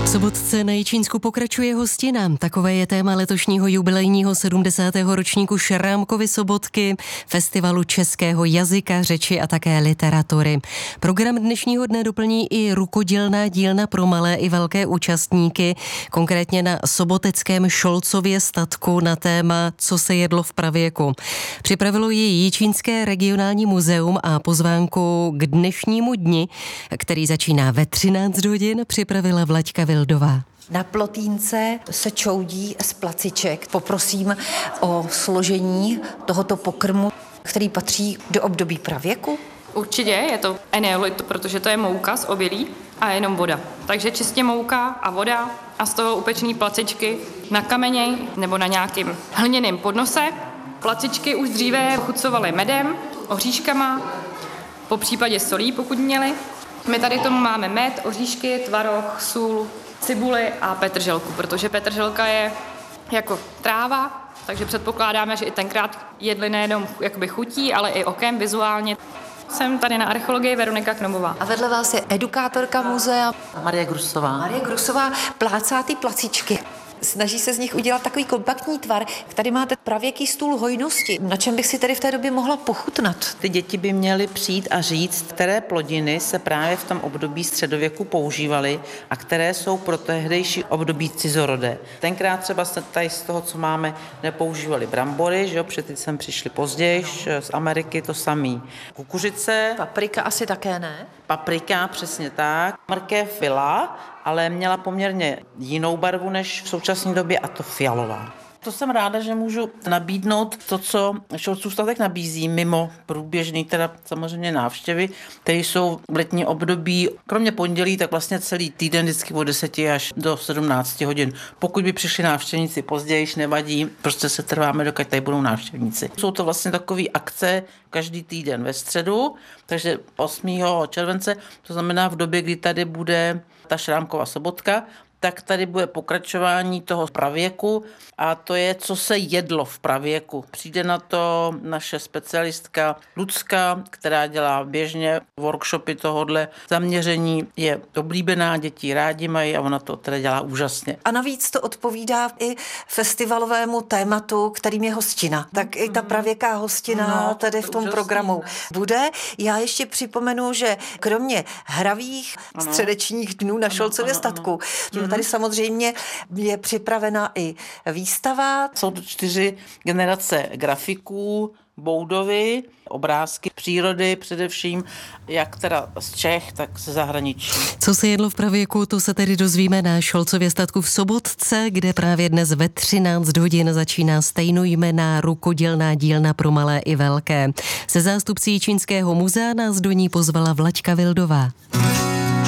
Sobotce na Jičínsku pokračuje hostina. Takové je téma letošního jubilejního 70. ročníku Šrámkovy sobotky, festivalu českého jazyka, řeči a také literatury. Program dnešního dne doplní i rukodělná dílna pro malé i velké účastníky, konkrétně na soboteckém Šolcově statku na téma Co se jedlo v pravěku. Připravilo ji Jičínské regionální muzeum a pozvánku k dnešnímu dni, který začíná ve 13 hodin, připravila Vlaďka Vildová. Na plotínce se čoudí z placiček. Poprosím o složení tohoto pokrmu, který patří do období pravěku. Určitě je to eneolit, protože to je mouka z obilí a jenom voda. Takže čistě mouka a voda a z toho upečený placičky na kameni nebo na nějakým hliněném podnose. Placičky už dříve chucovaly medem, oříškama, po případě solí, pokud měli. My tady tomu máme med, oříšky, tvaroh, sůl, cibuli a petrželku, protože petrželka je jako tráva, takže předpokládáme, že i tenkrát jedli nejenom jakoby chutí, ale i okem vizuálně. Jsem tady na archeologii Veronika Knomová. A vedle vás je edukátorka muzea Marie Grusová. Marie Grusová plácá ty placičky. Snaží se z nich udělat takový kompaktní tvar. Tady máte pravěký stůl hojnosti. Na čem bych si tady v té době mohla pochutnat? Ty děti by měly přijít a říct, které plodiny se právě v tom období středověku používaly a které jsou pro tehdejší období cizorodé. Tenkrát třeba se tady z toho, co máme, nepoužívali brambory, že jo, protože teď sem přišli později, z Ameriky to samý. Kukuřice. Paprika asi také ne? Paprika, přesně tak. Mrkev byla, ale měla poměrně jinou barvu než v současné době, a to fialová. To jsem ráda, že můžu nabídnout to, co Šolcův statek nabízí, mimo průběžný, teda samozřejmě návštěvy, které jsou v letní období, kromě pondělí, tak vlastně celý týden vždycky od 10 až do 17 hodin. Pokud by přišli návštěvníci později, nevadí, prostě se trváme, dokud tady budou návštěvníci. Jsou to vlastně takové akce každý týden ve středu, takže 8. července, to znamená v době, kdy tady bude ta Šrámkova sobotka, tak tady bude pokračování toho pravěku a to je, co se jedlo v pravěku. Přijde na to naše specialistka Lucka, která dělá běžně workshopy tohodle zaměření, je oblíbená, děti rádi mají a ona to teda dělá úžasně. A navíc to odpovídá i festivalovému tématu, kterým je hostina. Tak i ta pravěká hostina tady v tom programu bude. Já ještě připomenu, že kromě hravých středečních dnů na Šolcově statku, tady samozřejmě je připravena i výstava. Jsou to 4 generace grafiků, Boudovy, obrázky přírody především, jak teda z Čech, tak ze zahraničí. Co se jedlo v pravěku, to se tedy dozvíme na Šolcově statku v Sobotce, kde právě dnes ve 13 hodin začíná stejnojmenná rukodělná dílna pro malé i velké. Se zástupcí Jičínského muzea nás do ní pozvala Vlaďka Vildová.